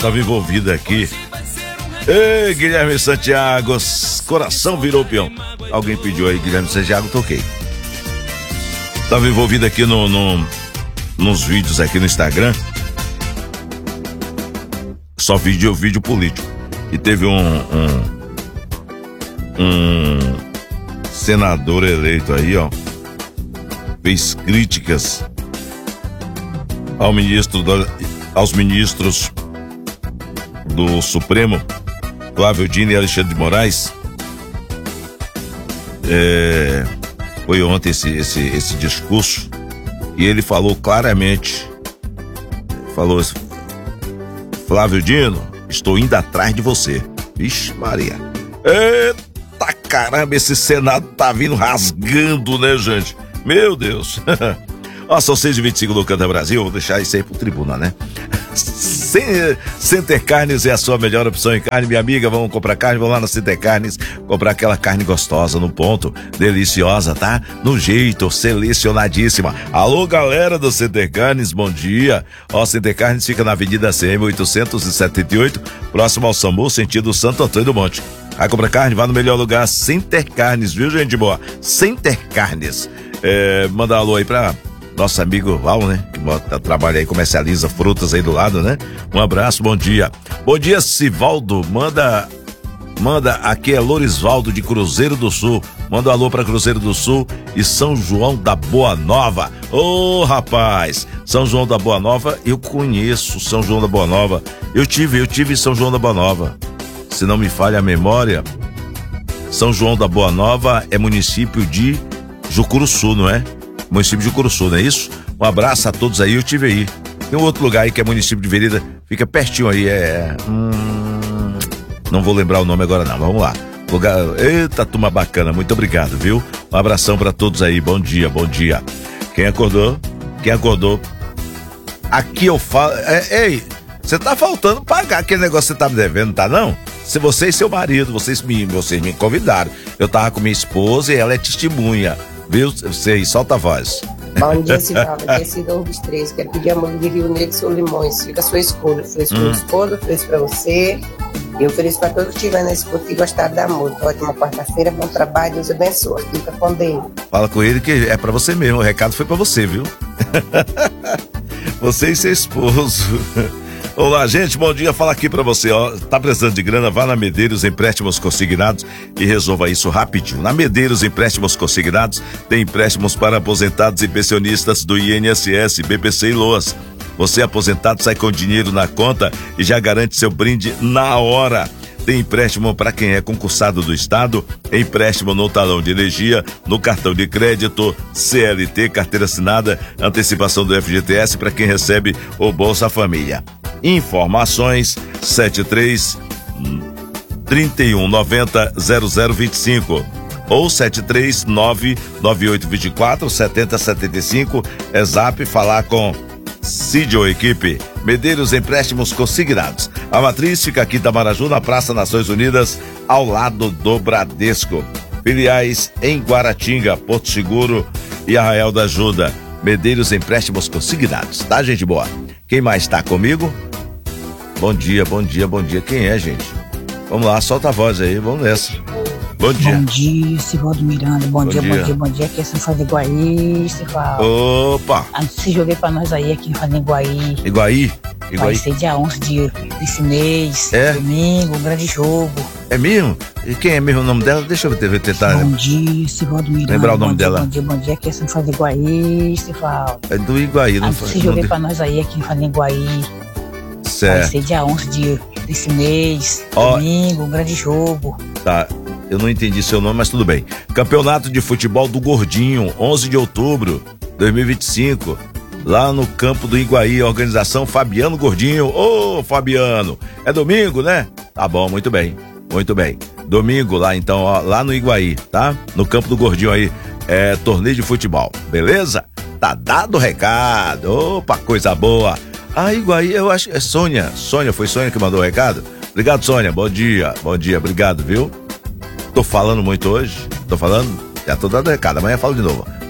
tava envolvido aqui. Ei, Guilherme Santiago, coração virou peão. Alguém pediu aí, Guilherme Santiago, toquei. Tava envolvido aqui nos vídeos aqui no Instagram. Só vídeo político. E teve um senador eleito aí, ó, fez críticas aos ministros do Supremo, Flávio Dino e Alexandre de Moraes. Foi ontem esse discurso, e ele falou claramente, Flávio Dino, estou indo atrás de você. Vixe Maria. Eita caramba, esse Senado tá vindo rasgando, né, gente? Meu Deus. Ó, são 6h25 do Canta Brasil, vou deixar isso aí pro tribuna, né? Center Carnes é a sua melhor opção em carne, minha amiga. Vamos comprar carne, vamos lá na Center Carnes comprar aquela carne gostosa, no ponto, deliciosa, tá? No jeito, selecionadíssima. Alô, galera do Center Carnes, bom dia. Ó, Center Carnes fica na Avenida CM 878, próximo ao SAMU, sentido Santo Antônio do Monte. Vai comprar carne, vá no melhor lugar, Center Carnes, viu, gente boa? Center Carnes. Manda um alô aí pra nosso amigo Val, né? Que trabalha aí, comercializa frutas aí do lado, né? Um abraço, bom dia. Bom dia, Sivaldo. Manda, aqui é Lorisvaldo de Cruzeiro do Sul. Manda um alô pra Cruzeiro do Sul e São João da Boa Nova. Ô, rapaz, São João da Boa Nova, eu conheço São João da Boa Nova. Eu tive em São João da Boa Nova. Se não me falha a memória, São João da Boa Nova é município de Jucuruçu, não é? Município de Jucuruçu, não é isso? Um abraço a todos aí, eu tive aí. Tem um outro lugar aí que é município de Vereda, fica pertinho aí, não vou lembrar o nome agora não, vamos lá. Lugar, eita, turma bacana, muito obrigado, viu? Um abração pra todos aí, bom dia, bom dia. Quem acordou? Aqui eu falo, ei, você tá faltando pagar aquele negócio que você tá me devendo, tá não? Se você e seu marido, vocês me convidaram, eu tava com minha esposa e ela é testemunha, viu? Vocês, solta a voz. Bom dia, Sivaldo, dia 2/13, quero pedir a mãe de Rio Negro, seu Limões, fica a sua escolha, feliz com a esposa, feliz pra você, e eu feliz pra todos que estiverem na escuta e gostaram da música. Ótima quarta-feira, bom trabalho, Deus abençoe, fica com Deus. Fala com ele que é pra você mesmo, o recado foi pra você, viu? Você e seu esposo. Olá, gente, bom dia, fala aqui pra você, ó, tá precisando de grana, vá na Medeiros Empréstimos Consignados e resolva isso rapidinho. Na Medeiros Empréstimos Consignados tem empréstimos para aposentados e pensionistas do INSS, BPC e LOAS. Você aposentado sai com dinheiro na conta e já garante seu brinde na hora. Tem empréstimo para quem é concursado do Estado, empréstimo no talão de energia, no cartão de crédito, CLT, carteira assinada, antecipação do FGTS para quem recebe o Bolsa Família. Informações 73 31 90 0025 ou 739 9824 7075. É Zap, falar com Cid ou equipe. Medeiros Empréstimos Consignados. A matriz fica aqui em Itamaraju, na Praça Nações Unidas, ao lado do Bradesco. Filiais em Guaratinga, Porto Seguro e Arraial da Ajuda. Medeiros Empréstimos Consignados, tá, gente boa? Quem mais tá comigo? Bom dia, bom dia, bom dia. Quem é, gente? Vamos lá, solta a voz aí, vamos nessa. Bom dia. Bom dia, Sivaldo Miranda. Bom dia. Bom dia. Aqui é São Faz Iguaí, Sivaldo. Opa! Se joguei pra nós aí, aqui em Iguaí. Iguaí? Vai ser dia 11 desse mês. Domingo, um grande jogo. É mesmo? E quem é mesmo o nome dela? Deixa eu tentar. Bom dia, Sivaldo Miranda. Lembrar o nome dela. Bom dia. Aqui é São Faz Iguaí, Sivaldo. É do Iguaí, não foi? Se joguei pra nós aí, aqui em Iguaí. Certo. Vai ser dia 11 desse mês. Domingo, um grande jogo. Tá. Eu não entendi seu nome, mas tudo bem. Campeonato de Futebol do Gordinho, 11 de outubro, 2025. Lá no campo do Iguaí, organização Fabiano Gordinho. Ô, Fabiano, é domingo, né? Tá bom, muito bem. Domingo lá, então, ó, lá no Iguaí, tá? No campo do Gordinho aí, torneio de futebol, beleza? Tá dado o recado. Opa, coisa boa. Iguaí, eu acho, é Sônia. Foi Sônia que mandou o recado? Obrigado, Sônia, bom dia, obrigado, viu? Tô falando muito hoje? Já tô dando recado, amanhã eu falo de novo.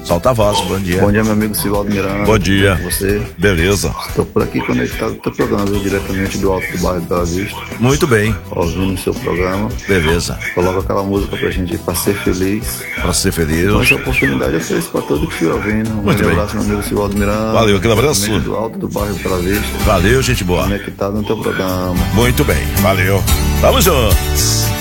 Solta a voz, bom dia. Bom dia, meu amigo Sivaldo Miranda. Bom dia. Você? Beleza. Estou por aqui conectado no teu programa, viu? Diretamente do alto do bairro Bela Vista. Muito bem. Ouvindo o seu programa. Beleza. Coloca aquela música pra gente ir pra ser feliz. Pra ser feliz. Então, essa oportunidade é feliz pra todo que estiver ouvindo. Muito bem. abraço, meu amigo Sivaldo Miranda. Valeu, aquele abraço. Do alto do bairro Bela Vista. Valeu, gente boa. Conectado no teu programa. Muito bem, valeu. Tamo juntos.